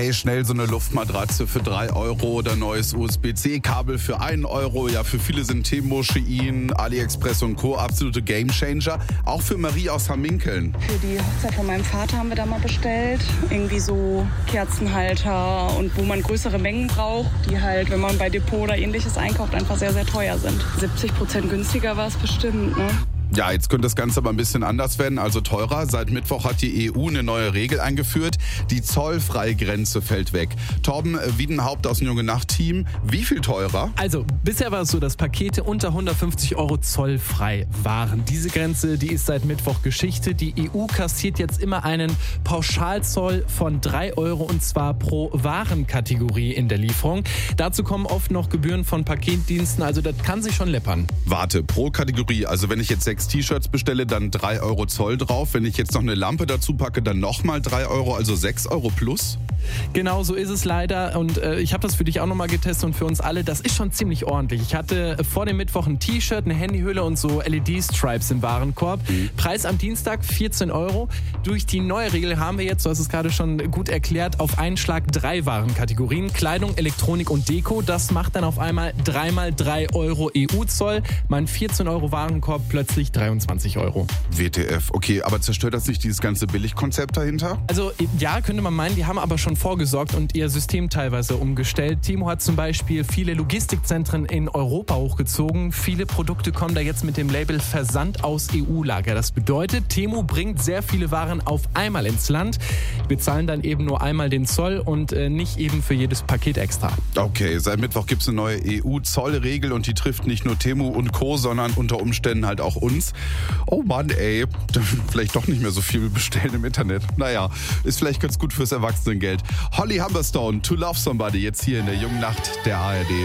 Hey, schnell so eine Luftmatratze für 3 Euro oder neues USB-C-Kabel für 1 Euro. Ja, für viele sind Temu, Shein, AliExpress und Co. absolute Gamechanger. Auch für Marie aus Hamminkeln. Für die Hochzeit von meinem Vater haben wir da mal bestellt. Irgendwie so Kerzenhalter und wo man größere Mengen braucht, die halt, wenn man bei Depot oder ähnliches einkauft, einfach sehr, sehr teuer sind. 70% günstiger war es bestimmt, ne? Ja, jetzt könnte das Ganze aber ein bisschen anders werden, also teurer. Seit Mittwoch hat die EU eine neue Regel eingeführt. Die Zollfreigrenze fällt weg. Torben Wiedenhaupt aus dem Junge Nacht-Team, wie viel teurer? Also, bisher war es so, dass Pakete unter 150 Euro zollfrei waren. Diese Grenze, die ist seit Mittwoch Geschichte. Die EU kassiert jetzt immer einen Pauschalzoll von 3 Euro und zwar pro Warenkategorie in der Lieferung. Dazu kommen oft noch Gebühren von Paketdiensten, also das kann sich schon läppern. Warte, pro Kategorie, also wenn ich jetzt 6 T-Shirts bestelle, dann 3 Euro Zoll drauf. Wenn ich jetzt noch eine Lampe dazu packe, dann nochmal 3 Euro, also 6 Euro plus? Genau so ist es leider und ich habe das für dich auch nochmal getestet und für uns alle, das ist schon ziemlich ordentlich. Ich hatte vor dem Mittwoch ein T-Shirt, eine Handyhülle und so LED-Stripes im Warenkorb. Preis am Dienstag 14 Euro. Durch die neue Regel haben wir jetzt, du hast es gerade schon gut erklärt, auf einen Schlag 3 Warenkategorien. Kleidung, Elektronik und Deko. Das macht dann auf einmal 3 mal 3 Euro EU-Zoll. Mein 14 Euro Warenkorb plötzlich 23 Euro. WTF, okay, aber zerstört das nicht dieses ganze Billigkonzept dahinter? Also ja, könnte man meinen, die haben aber schon vorgesorgt und ihr System teilweise umgestellt. Temu hat zum Beispiel viele Logistikzentren in Europa hochgezogen. Viele Produkte kommen da jetzt mit dem Label Versand aus EU-Lager. Das bedeutet, Temu bringt sehr viele Waren auf einmal ins Land. Wir zahlen dann eben nur einmal den Zoll und nicht eben für jedes Paket extra. Okay, seit Mittwoch gibt es eine neue EU-Zollregel und die trifft nicht nur Temu und Co., sondern unter Umständen halt auch uns. Oh Mann, ey, vielleicht doch nicht mehr so viel bestellen im Internet. Naja, ist vielleicht ganz gut fürs Erwachsenengeld. Holly Humberstone, To Love Somebody, jetzt hier in der Jungen Nacht der ARD.